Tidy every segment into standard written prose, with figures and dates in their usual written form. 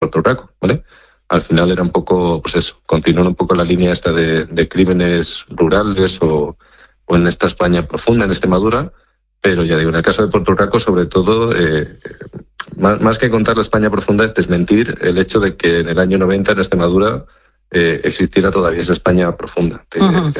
Puerto Rico, ¿vale? Al final era un poco, pues eso, continuar un poco la línea esta de crímenes rurales o en esta España profunda, en Extremadura, pero ya digo, en el caso de Puerto Rico, sobre todo, más que contar la España profunda es desmentir el hecho de que en el año 90 en Extremadura existiera todavía esa España profunda. Uh-huh.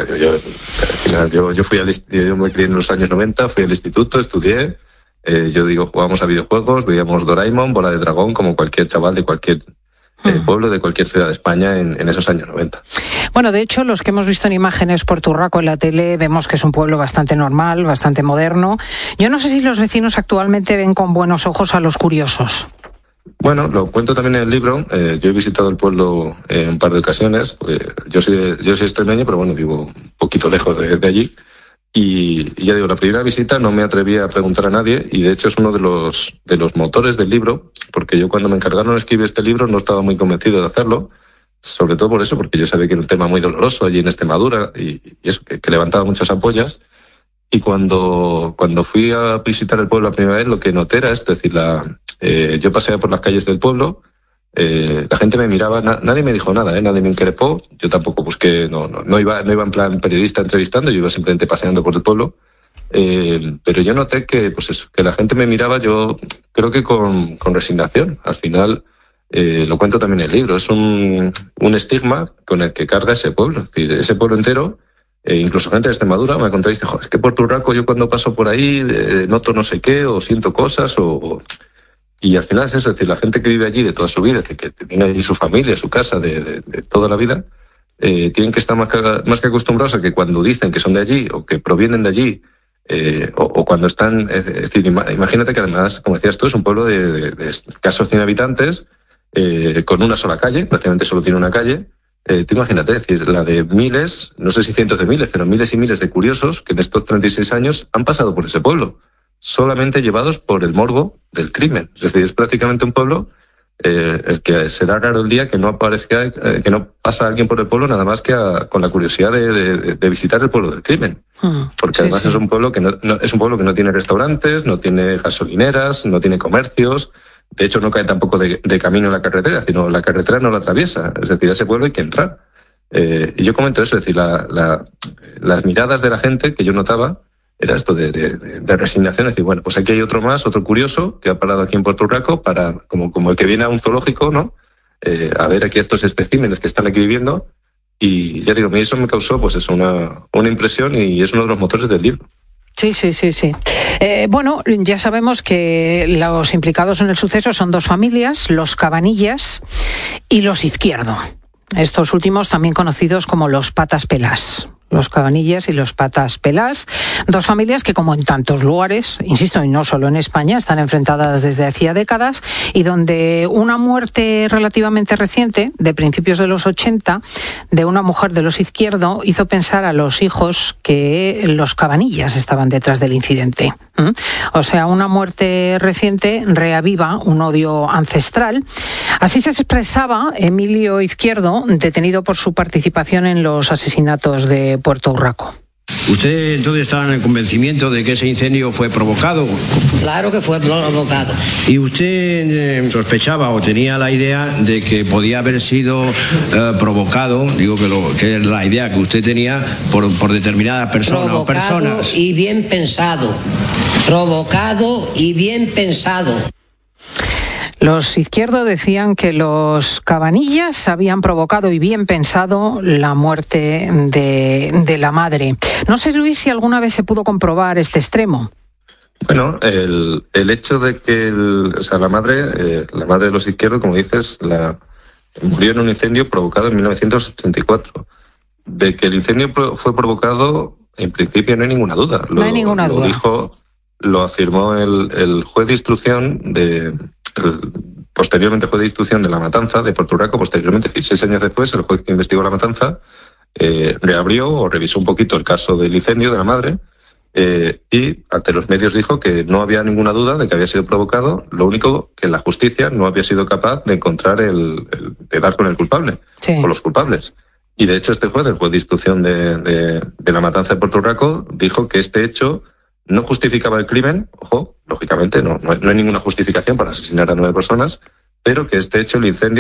Yo me crié en los años 90, fui al instituto, estudié, jugábamos a videojuegos, veíamos Doraemon, Bola de Dragón, como cualquier chaval de cualquier pueblo de cualquier ciudad de España en esos años 90. Bueno, de hecho, los que hemos visto en imágenes Puerto Rico en la tele, vemos que es un pueblo bastante normal, bastante moderno. Yo no sé si los vecinos actualmente ven con buenos ojos a los curiosos. Bueno, lo cuento también en el libro. Yo he visitado el pueblo en un par de ocasiones. Yo soy extremeño, pero bueno, vivo un poquito lejos de allí. Y ya digo, la primera visita no me atreví a preguntar a nadie, y de hecho es uno de los motores del libro, porque yo cuando me encargaron de escribir este libro no estaba muy convencido de hacerlo, sobre todo por eso, porque yo sabía que era un tema muy doloroso allí en Extremadura y eso, que levantaba muchas ampollas. Y cuando fui a visitar el pueblo la primera vez, lo que noté era esto, es decir, yo paseaba por las calles del pueblo, la gente me miraba, nadie me dijo nada, nadie me increpó, yo tampoco busqué, no iba en plan periodista entrevistando, yo iba simplemente paseando por el pueblo, pero yo noté que, pues eso, que la gente me miraba, yo creo que con resignación. Al final, lo cuento también en el libro, es un estigma con el que carga ese pueblo, es decir, ese pueblo entero. Incluso gente de Extremadura me ha contado y dice, es que Puerto Rico, yo cuando paso por ahí noto no sé qué, o siento cosas, y al final es eso, es decir, la gente que vive allí de toda su vida, es decir, que tiene allí su familia, su casa de toda la vida, tienen que estar más que acostumbrados a que cuando dicen que son de allí o que provienen de allí, o cuando están, es decir, imagínate que además, como decías tú, es un pueblo de escasos 100 habitantes, con una sola calle, prácticamente solo tiene una calle. Tú imagínate, es decir, la de miles, no sé si cientos de miles, pero miles y miles de curiosos que en estos 36 años han pasado por ese pueblo, solamente llevados por el morbo del crimen. Es decir, es prácticamente un pueblo el que será raro el día que no aparezca, que no pasa alguien por el pueblo nada más que con la curiosidad de visitar el pueblo del crimen. Porque sí, además sí. es un pueblo que es un pueblo que no tiene restaurantes, no tiene gasolineras, no tiene comercios. De hecho, no cae tampoco de camino en la carretera, sino la carretera no la atraviesa. Es decir, a ese pueblo hay que entrar. Y yo comento eso, es decir, las miradas de la gente que yo notaba era esto de resignación, es decir, bueno, pues aquí hay otro curioso que ha parado aquí en Puerto Rico para, como el que viene a un zoológico, ¿no? A ver aquí estos especímenes que están aquí viviendo. Y ya digo, eso me causó, pues eso, una impresión, y es uno de los motores del libro. Sí. Bueno, ya sabemos que los implicados en el suceso son dos familias, los Cabanillas y los Izquierdo. Estos últimos también conocidos como los Patas Pelás. Los Cabanillas y los Patas Pelás, dos familias que, como en tantos lugares, insisto, y no solo en España, están enfrentadas desde hacía décadas, y donde una muerte relativamente reciente, de principios de los 80, de una mujer de los Izquierdo, hizo pensar a los hijos que los Cabanillas estaban detrás del incidente. O sea, una muerte reciente reaviva un odio ancestral. Así se expresaba Emilio Izquierdo, detenido por su participación en los asesinatos de Puerto Rico. ¿Usted entonces estaba en el convencimiento de que ese incendio fue provocado? Claro que fue provocado. ¿Y usted sospechaba o tenía la idea de que podía haber sido provocado, que es la idea que usted tenía, por determinadas personas o personas? Provocado y bien pensado. Provocado y bien pensado. Los Izquierdo decían que los Cabanillas habían provocado y bien pensado la muerte de la madre. No sé, Luis, si alguna vez se pudo comprobar este extremo. Bueno, el hecho de que la madre de los Izquierdo, como dices, murió en un incendio provocado en 1984. De que el incendio fue provocado, en principio no hay ninguna duda. No hay ninguna duda. Lo afirmó el juez de instrucción posteriormente juez de instrucción de la matanza de Puerto Rico. Posteriormente, 16 años después, el juez que investigó la matanza reabrió o revisó un poquito el caso del incendio de la madre, y ante los medios dijo que no había ninguna duda de que había sido provocado, lo único que la justicia no había sido capaz de encontrar de dar con el culpable, sí, o los culpables. Y de hecho este juez, el juez de instrucción de la matanza de Puerto Rico, dijo que este hecho no justificaba el crimen. Ojo, lógicamente no hay ninguna justificación para asesinar a 9 personas, pero que esté hecho el incendio